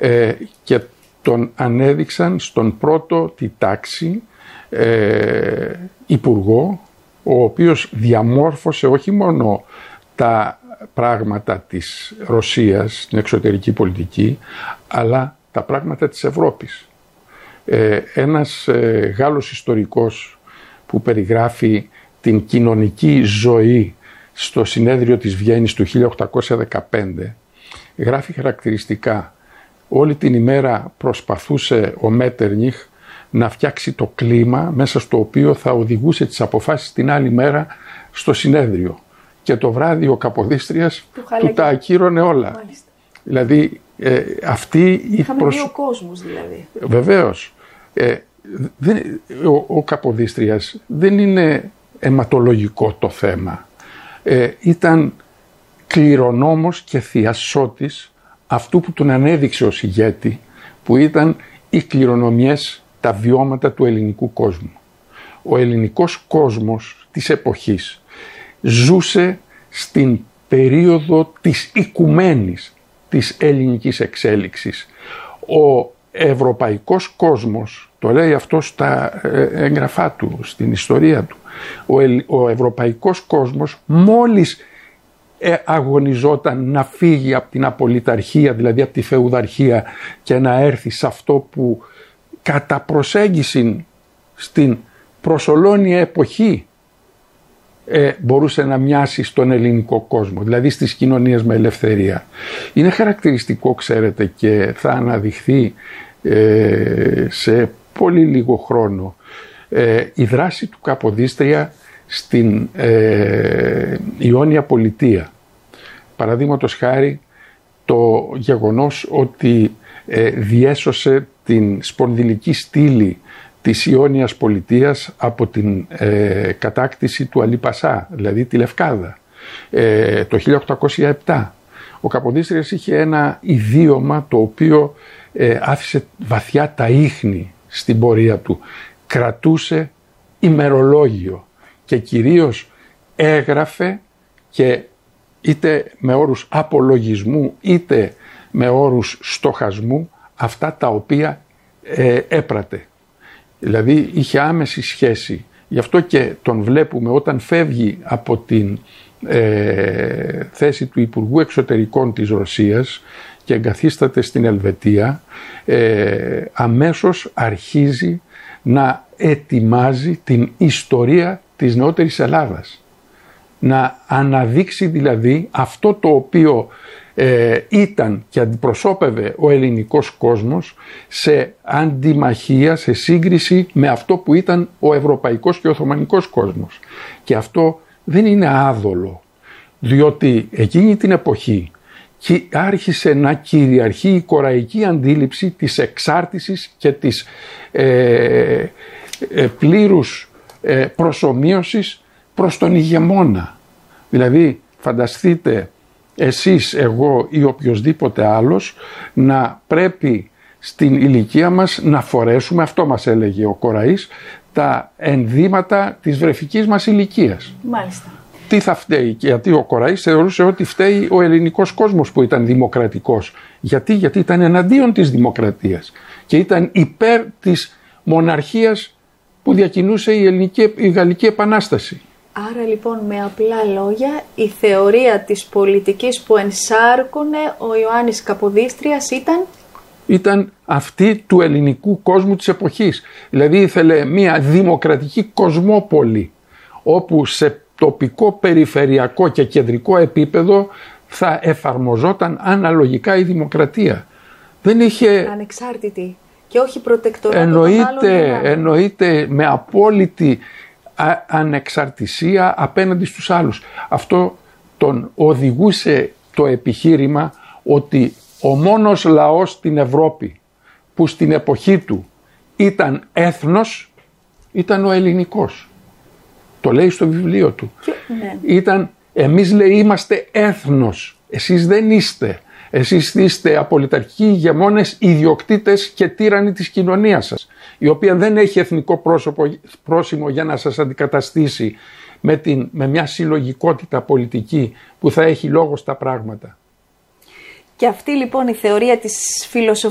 και τον ανέδειξαν στον πρώτο τη τάξη υπουργό, ο οποίος διαμόρφωσε όχι μόνο τα πράγματα της Ρωσίας στην εξωτερική πολιτική, αλλά τα πράγματα της Ευρώπης. Ένας Γάλλος ιστορικός που περιγράφει την κοινωνική ζωή στο συνέδριο της Βιέννης του 1815 γράφει χαρακτηριστικά: όλη την ημέρα προσπαθούσε ο Μέτερνιχ να φτιάξει το κλίμα μέσα στο οποίο θα οδηγούσε τις αποφάσεις την άλλη μέρα στο συνέδριο, και το βράδυ ο Καποδίστριας του τα ακύρωνε όλα. Μάλιστα. Δηλαδή αυτή η ο κόσμος δηλαδή. Βεβαίως. Ο Καποδίστριας δεν είναι αιματολογικό το θέμα. Ήταν κληρονόμος και θειασότης αυτού που τον ανέδειξε ως ηγέτη, που ήταν οι κληρονομιές, τα βιώματα του ελληνικού κόσμου. Ο ελληνικός κόσμος της εποχής ζούσε στην περίοδο της οικουμένης της ελληνικής εξέλιξης. Ο ευρωπαϊκός κόσμος, το λέει αυτό στα έγγραφά του, στην ιστορία του, ο ευρωπαϊκός κόσμος μόλις αγωνιζόταν να φύγει από την απολυταρχία, δηλαδή από τη φεουδαρχία, και να έρθει σε αυτό που κατά προσέγγιση στην προσωλώνια εποχή μπορούσε να μοιάσει στον ελληνικό κόσμο, δηλαδή στις κοινωνίες με ελευθερία. Είναι χαρακτηριστικό, ξέρετε, και θα αναδειχθεί σε πολύ λίγο χρόνο η δράση του Καποδίστρια στην Ιόνια Πολιτεία. Παραδείγματος χάρη το γεγονός ότι διέσωσε την σπονδυλική στήλη της Ιόνιας Πολιτείας από την κατάκτηση του Αλή Πασά, δηλαδή τη Λευκάδα, το 1807. Ο Καποδίστριας είχε ένα ιδίωμα το οποίο άφησε βαθιά τα ίχνη στην πορεία του. Κρατούσε ημερολόγιο και κυρίως έγραφε, και είτε με όρους απολογισμού είτε με όρους στοχασμού, αυτά τα οποία έπρατε. Δηλαδή είχε άμεση σχέση. Γι' αυτό και τον βλέπουμε όταν φεύγει από την θέση του Υπουργού Εξωτερικών της Ρωσίας και εγκαθίσταται στην Ελβετία, αμέσως αρχίζει να ετοιμάζει την ιστορία της νεότερης Ελλάδας. Να αναδείξει δηλαδή αυτό το οποίο ήταν και αντιπροσώπευε ο ελληνικός κόσμος σε αντιμαχία, σε σύγκριση με αυτό που ήταν ο ευρωπαϊκός και ο οθωμανικός κόσμος. Και αυτό δεν είναι άδολο, διότι εκείνη την εποχή άρχισε να κυριαρχεί η κοραϊκή αντίληψη της εξάρτησης και της πλήρους προσομοίωσης προς τον ηγεμόνα. Δηλαδή φανταστείτε εσείς, εγώ ή οποιοσδήποτε άλλος να πρέπει στην ηλικία μας να φορέσουμε, αυτό μας έλεγε ο Κοραής, τα ενδύματα της βρεφικής μας ηλικίας. Μάλιστα. Τι θα φταίει? Γιατί ο Κοραής θεωρούσε ότι φταίει ο ελληνικός κόσμος που ήταν δημοκρατικός. Γιατί ήταν εναντίον της δημοκρατίας και ήταν υπέρ της μοναρχίας που διακινούσε η Γαλλική Επανάσταση. Άρα λοιπόν με απλά λόγια η θεωρία της πολιτικής που ενσάρκωνε ο Ιωάννης Καποδίστριας ήταν αυτή του ελληνικού κόσμου της εποχής. Δηλαδή ήθελε μια δημοκρατική κοσμόπολη όπου σε τοπικό, περιφερειακό και κεντρικό επίπεδο θα εφαρμοζόταν αναλογικά η δημοκρατία. Δεν είχε... Ανεξάρτητη και όχι προτεκτοράτο. Εννοείται με απόλυτη ανεξαρτησία απέναντι στους άλλους. Αυτό τον οδηγούσε το επιχείρημα ότι ο μόνος λαός στην Ευρώπη που στην εποχή του ήταν έθνος ήταν ο ελληνικός. Το λέει στο βιβλίο του. Ναι. Εμείς λέει είμαστε έθνος, εσείς δεν είστε. Εσείς είστε απολυταρχικοί ηγεμόνες, ιδιοκτήτες και τύρανοι της κοινωνίας σας, η οποία δεν έχει εθνικό πρόσημο για να σας αντικαταστήσει με μια συλλογικότητα πολιτική που θα έχει λόγο στα πράγματα. Και αυτή λοιπόν η θεωρία της φιλοσοφίας